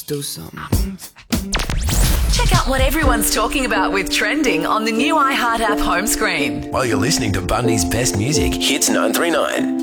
Let's do something. Check out what everyone's talking about with Trending on the new iHeart app home screen. While you're listening to Bundy's best music, Hits 939.